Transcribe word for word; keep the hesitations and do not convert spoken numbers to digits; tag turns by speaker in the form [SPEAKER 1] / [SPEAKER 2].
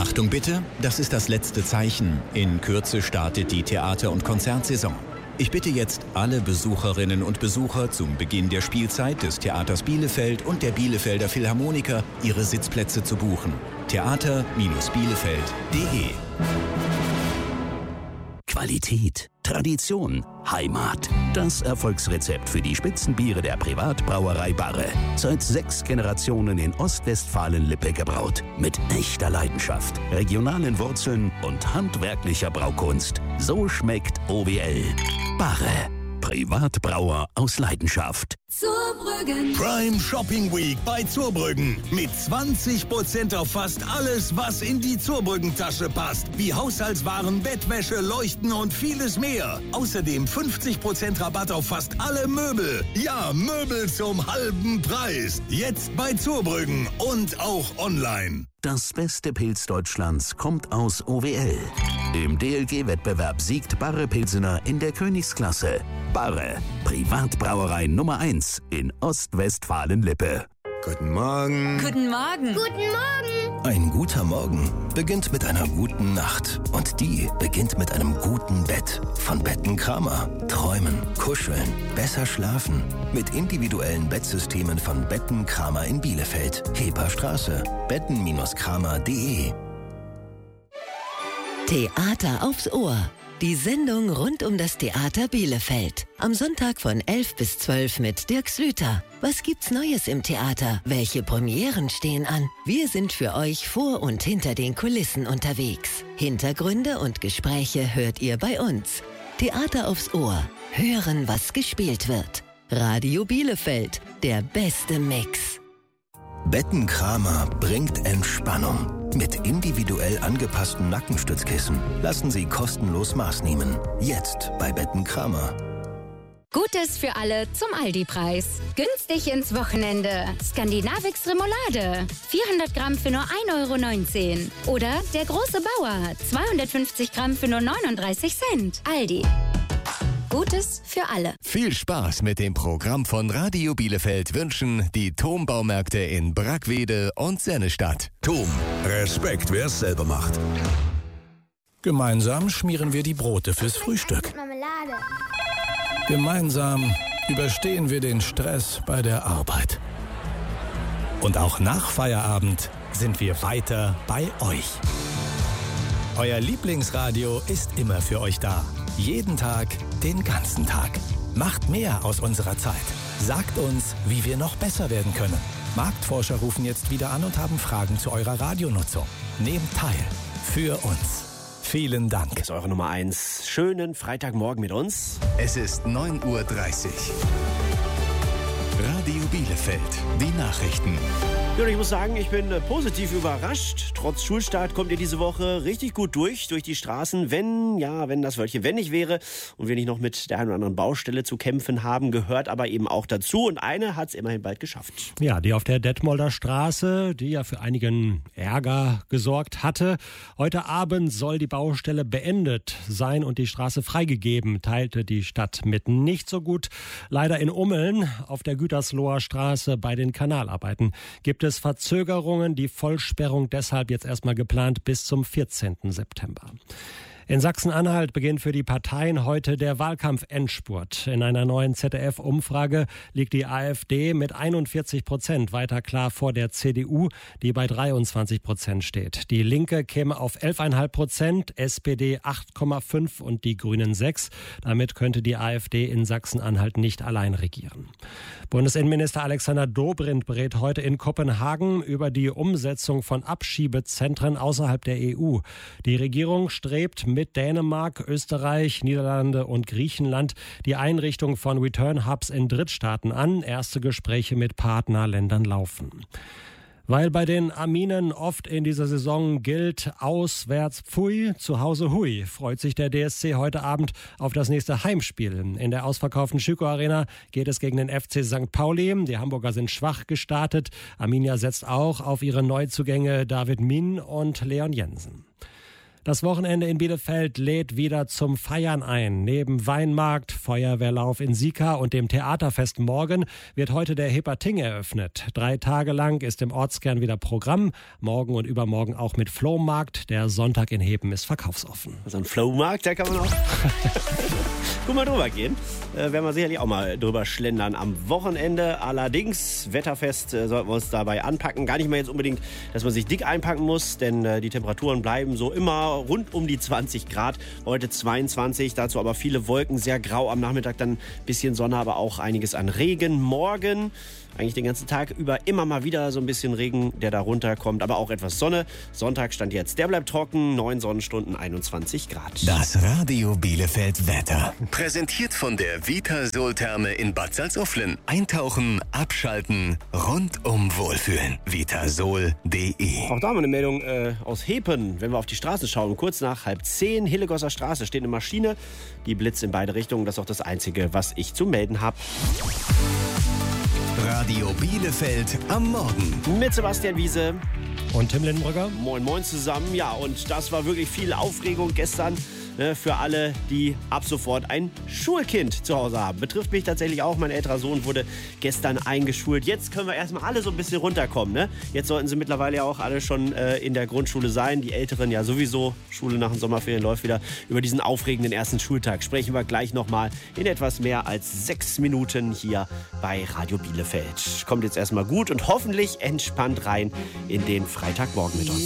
[SPEAKER 1] Achtung bitte, das ist das letzte Zeichen. In Kürze startet die Theater- und Konzertsaison. Ich bitte jetzt alle Besucherinnen und Besucher zum Beginn der Spielzeit des Theaters Bielefeld und der Bielefelder Philharmoniker ihre Sitzplätze zu buchen. theater Bindestrich bielefeld punkt de
[SPEAKER 2] Qualität, Tradition, Heimat. Das Erfolgsrezept für die Spitzenbiere der Privatbrauerei Barre. Seit sechs Generationen in Ostwestfalen-Lippe gebraut. Mit echter Leidenschaft, regionalen Wurzeln und handwerklicher Braukunst. So schmeckt O W L. Barre. Privatbrauer aus Leidenschaft.
[SPEAKER 3] Zurbrüggen.
[SPEAKER 4] Prime Shopping Week bei Zurbrüggen. Mit zwanzig Prozent auf fast alles, was in die Zurbrüggen-Tasche passt. Wie Haushaltswaren, Bettwäsche, Leuchten und vieles mehr. Außerdem fünfzig Prozent Rabatt auf fast alle Möbel. Ja, Möbel zum halben Preis. Jetzt bei Zurbrüggen und auch online.
[SPEAKER 2] Das beste Pilz Deutschlands kommt aus O W L. Im D L G-Wettbewerb siegt Barre Pilsener in der Königsklasse. Barre, Privatbrauerei Nummer eins in Ostwestfalen-Lippe.
[SPEAKER 4] Guten Morgen.
[SPEAKER 3] Guten Morgen.
[SPEAKER 5] Guten Morgen.
[SPEAKER 4] Ein guter Morgen beginnt mit einer guten Nacht. Und die beginnt mit einem guten Bett. Von Betten Kramer. Träumen, kuscheln, besser schlafen. Mit individuellen Bettsystemen von Betten Kramer in Bielefeld. Heperstraße. betten Kramer punkt de
[SPEAKER 6] Theater aufs Ohr. Die Sendung rund um das Theater Bielefeld. Am Sonntag von elf bis zwölf mit Dirk Slüter. Was gibt's Neues im Theater? Welche Premieren stehen an? Wir sind für euch vor und hinter den Kulissen unterwegs. Hintergründe und Gespräche hört ihr bei uns. Theater aufs Ohr. Hören, was gespielt wird. Radio Bielefeld. Der beste Mix.
[SPEAKER 4] Betten Kramer bringt Entspannung. Mit individuell angepassten Nackenstützkissen lassen Sie kostenlos Maß nehmen. Jetzt bei Betten Kramer.
[SPEAKER 5] Gutes für alle zum Aldi-Preis. Günstig ins Wochenende. Skandinavix Remoulade. vierhundert Gramm für nur ein Euro neunzehn. Oder der große Bauer. zweihundertfünfzig Gramm für nur neununddreißig Cent. Aldi. Gutes für alle.
[SPEAKER 7] Viel Spaß mit dem Programm von Radio Bielefeld wünschen die Thom-Baumärkte in Brackwede und Sennestadt.
[SPEAKER 4] Thom, Respekt, wer es selber macht.
[SPEAKER 8] Gemeinsam schmieren wir die Brote fürs Frühstück.
[SPEAKER 5] Marmelade.
[SPEAKER 8] Gemeinsam überstehen wir den Stress bei der Arbeit. Und auch nach Feierabend sind wir weiter bei euch. Euer Lieblingsradio ist immer für euch da. Jeden Tag, den ganzen Tag. Macht mehr aus unserer Zeit. Sagt uns, wie wir noch besser werden können. Marktforscher rufen jetzt wieder an und haben Fragen zu eurer Radionutzung. Nehmt teil. Für uns. Vielen Dank.
[SPEAKER 9] Das ist eure Nummer eins. Schönen Freitagmorgen mit uns.
[SPEAKER 7] Es ist neun Uhr dreißig. Radio Bielefeld, die Nachrichten.
[SPEAKER 9] Ja, und ich muss sagen, ich bin äh, positiv überrascht. Trotz Schulstart kommt ihr diese Woche richtig gut durch, durch die Straßen. Wenn, ja, wenn das Wörtchen wenn nicht wäre und wir nicht noch mit der einen oder anderen Baustelle zu kämpfen haben, gehört aber eben auch dazu. Und eine hat es immerhin bald geschafft.
[SPEAKER 10] Ja, die auf der Detmolder Straße, die ja für einigen Ärger gesorgt hatte. Heute Abend soll die Baustelle beendet sein und die Straße freigegeben, teilte die Stadt mit. Nicht so gut leider in Ummeln auf der Gütersloher Straße bei den Kanalarbeiten gibt es Verzögerungen. Die Vollsperrung deshalb jetzt erstmal geplant bis zum vierzehnten September. In Sachsen-Anhalt beginnt für die Parteien heute der Wahlkampf-Endspurt. In einer neuen Z D F-Umfrage liegt die AfD mit einundvierzig Prozent weiter klar vor der C D U, die bei dreiundzwanzig Prozent steht. Die Linke käme auf elf Komma fünf Prozent, S P D acht Komma fünf und die Grünen sechs. Damit könnte die AfD in Sachsen-Anhalt nicht allein regieren. Bundesinnenminister Alexander Dobrindt berät heute in Kopenhagen über die Umsetzung von Abschiebezentren außerhalb der E U. Die Regierung strebt mit Dänemark, Österreich, Niederlande und Griechenland die Einrichtung von Return-Hubs in Drittstaaten an. Erste Gespräche mit Partnerländern laufen. Weil bei den Arminen oft in dieser Saison gilt, auswärts pfui, zu Hause hui, freut sich der D S C heute Abend auf das nächste Heimspiel. In der ausverkauften Schüko Arena geht es gegen den F C Sankt Pauli. Die Hamburger sind schwach gestartet. Arminia setzt auch auf ihre Neuzugänge David Min und Leon Jensen. Das Wochenende in Bielefeld lädt wieder zum Feiern ein. Neben Weinmarkt, Feuerwehrlauf in Sika und dem Theaterfest morgen wird heute der Hepating eröffnet. Drei Tage lang ist im Ortskern wieder Programm. Morgen und übermorgen auch mit Flohmarkt. Der Sonntag in Hepen ist verkaufsoffen.
[SPEAKER 9] So ein Flohmarkt, da kann man auch guck mal drüber gehen. Äh, werden wir sicherlich auch mal drüber schlendern am Wochenende. Allerdings, Wetterfest äh, sollten wir uns dabei anpacken. Gar nicht mehr jetzt unbedingt, dass man sich dick einpacken muss, denn äh, die Temperaturen bleiben so immer rund um die zwanzig Grad. Heute zweiundzwanzig, dazu aber viele Wolken, sehr grau. Am Nachmittag dann ein bisschen Sonne, aber auch einiges an Regen. Morgen eigentlich den ganzen Tag über immer mal wieder so ein bisschen Regen, der da runterkommt, aber auch etwas Sonne. Sonntag stand jetzt, der bleibt trocken, neun Sonnenstunden, einundzwanzig Grad.
[SPEAKER 7] Das Radio Bielefeld Wetter. Präsentiert von der Vitasol-Therme in Bad Salzuflen. Eintauchen, abschalten, rundum wohlfühlen. vitasol punkt de.
[SPEAKER 9] Auch da haben wir eine Meldung äh, aus Hepen, wenn wir auf die Straße schauen. Kurz nach halb zehn, Hillegosser Straße, steht eine Maschine, die blitzt in beide Richtungen. Das ist auch das Einzige, was ich zu melden habe.
[SPEAKER 7] Radio Bielefeld am Morgen.
[SPEAKER 9] Mit Sebastian Wiese
[SPEAKER 10] und Tim Lindenbrücker.
[SPEAKER 9] Moin, moin zusammen. Ja, und das war wirklich viel Aufregung gestern, ne, für alle, die ab sofort ein Schulkind zu Hause haben. Betrifft mich tatsächlich auch. Mein älterer Sohn wurde gestern eingeschult. Jetzt können wir erstmal alle so ein bisschen runterkommen. Ne? Jetzt sollten sie mittlerweile ja auch alle schon äh, in der Grundschule sein. Die Älteren ja sowieso. Schule nach den Sommerferien läuft wieder. Über diesen aufregenden ersten Schultag sprechen wir gleich nochmal in etwas mehr als sechs Minuten hier bei Radio Bielefeld. Kommt jetzt erstmal gut und hoffentlich entspannt rein in den Freitagmorgen mit uns.